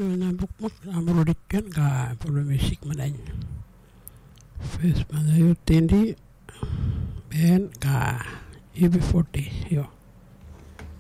na bukmak amrodikan ka polo musik madanya. First madayo tendi ben ka UB40 yo.